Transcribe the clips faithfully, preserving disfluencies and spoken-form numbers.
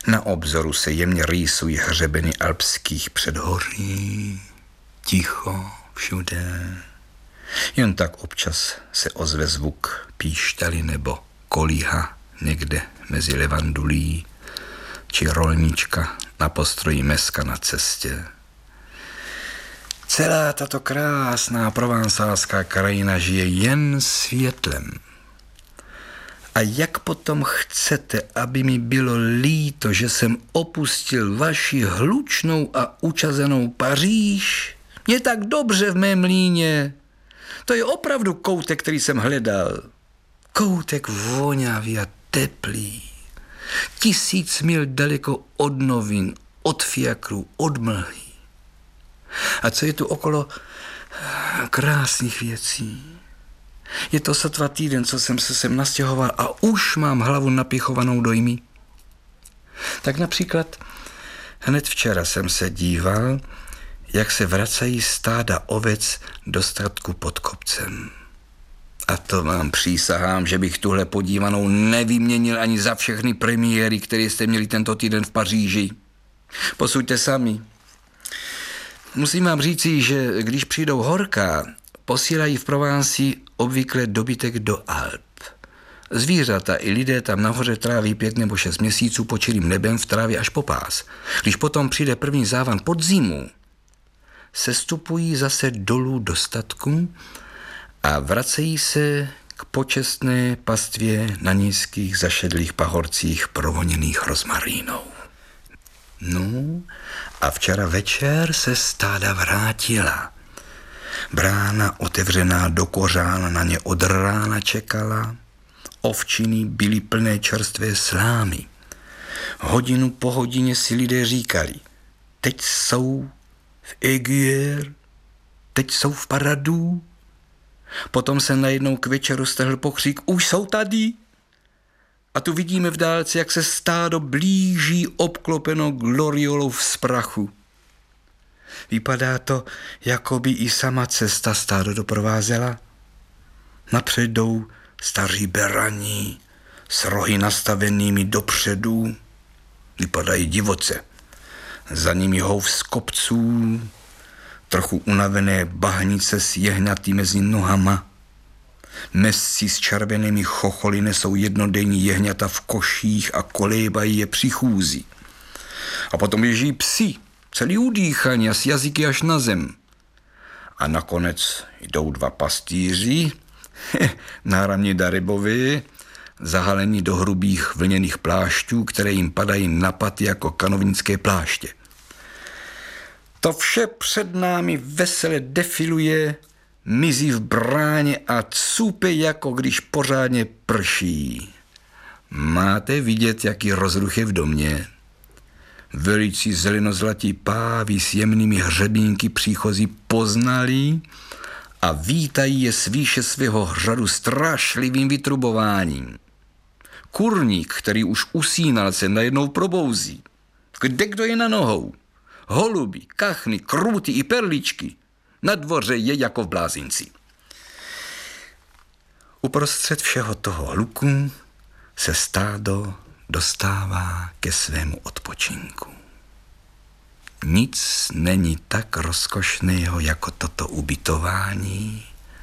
Na obzoru se jemně rýsují hřebeny alpských předhoří. Ticho všude. Jen tak občas se ozve zvuk píšťaly nebo kolíha někde mezi levandulí, či rolnička na postroji meska na cestě. Celá tato krásná provansálská krajina žije jen světlem. A jak potom chcete, aby mi bylo líto, že jsem opustil vaši hlučnou a učazenou Paříž? Je tak dobře v mém mlýně. To je opravdu koutek, který jsem hledal. Koutek vonavý a teplý. Tisíc mil daleko od novin, od fiakrů, od mlhy. A co je tu okolo krásných věcí? Je to sotva týden, co jsem se sem nastěhoval a už mám hlavu napichovanou dojmy. Tak například hned včera jsem se díval, jak se vracají stáda ovec do statku pod kopcem. A to vám přísahám, že bych tuhle podívanou nevyměnil ani za všechny premiéry, které jste měli tento týden v Paříži. Posuďte sami. Musím vám říci, že když přijdou horká, posílají v Provencii obvykle dobytek do Alp. Zvířata i lidé tam nahoře tráví pět nebo šest měsíců pod čirým nebem v trávě až po pás. Když potom přijde první závan podzimu, sestupují zase dolů do statku a vracejí se k počestné pastvě na nízkých zašedlých pahorcích provoněných rozmarínou. No a včera večer se stáda vrátila. Brána otevřená do kořán na ně od rána čekala. Ovčiny byly plné čerstvé slámy. Hodinu po hodině si lidé říkali, teď jsou v Aiguière, teď jsou v Paradu. Potom se najednou k večeru strhl pokřik, už jsou tady. A tu vidíme v dálce, jak se stádo blíží obklopeno gloriolou v prachu. Vypadá to, jako by i sama cesta stádo doprovázela. Napřed jdou staří berani s rohy nastavenými dopředu. Vypadají divoce. Za nimi hov z kopců, trochu unavené bahnice s jehňaty mezi nohama. Mesci s červenými chocholy nesou jednodenní jehňata v koších a kolejbají je při chůzi. A potom běží psi, celý udýchaní a s jazyky až na zem. A nakonec jdou dva pastýři, náramně darybovi, zahalení do hrubých vlněných plášťů, které jim padají na paty jako kanovnické pláště. To vše před námi vesele defiluje, mizí v bráně a cupe, jako když pořádně prší. Máte vidět, jaký rozruch je v domě. Velicí zelenozlatí páví s jemnými hřebínky příchozí poznali a vítají je z výše svého hřadu strašlivým vytrubováním. Kurník, který už usínal, se najednou probouzí. Kde kdo je na nohou? Holuby, kachny, krůty i perličky. Na dvoře je jako v blázinci. Uprostřed všeho toho hluku se stádo dostává ke svému odpočinku. Nic není tak rozkošného jako toto ubytování.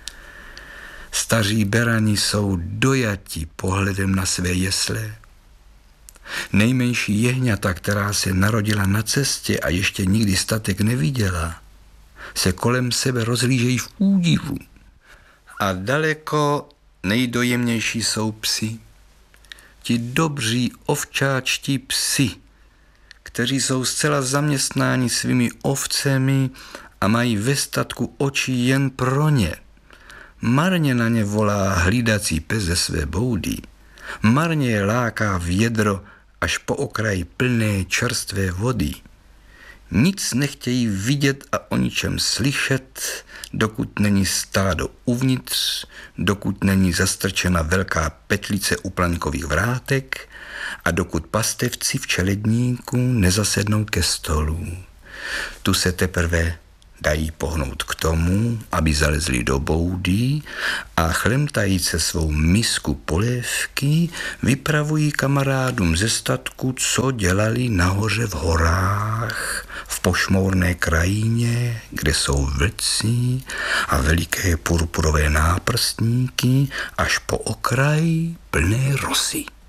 Staří berani jsou dojati pohledem na své jesle. Nejmenší jehňata, která se narodila na cestě a ještě nikdy statek neviděla, se kolem sebe rozhlížejí v údivu. A daleko nejdojemnější jsou psi. Ti dobří ovčáčtí psi, kteří jsou zcela zaměstnáni svými ovcemi a mají ve statku oči jen pro ně. Marně na ně volá hlídací pes ze své boudy. Marně je láká vědro až po okraj plné čerstvé vody. Nic nechtějí vidět a o ničem slyšet, dokud není stádo uvnitř, dokud není zastrčena velká petlice úplňkových vrátek a dokud pastevci v čeledníku nezasednou ke stolu. Tu se teprve dají pohnout k tomu, aby zalezli do boudy a chlemtajíc se svou misku polévky vypravují kamarádům ze statku, co dělali nahoře v horách, v pošmourné krajině, kde jsou vlci a veliké purpurové náprstníky až po okraj plné rosy.